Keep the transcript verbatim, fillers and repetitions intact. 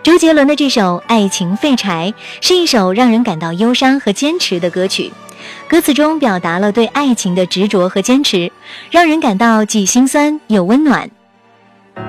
周杰伦的这首《爱情废柴》是一首让人感到忧伤和坚持的歌曲，歌词中表达了对爱情的执着和坚持，让人感到既心酸又温暖。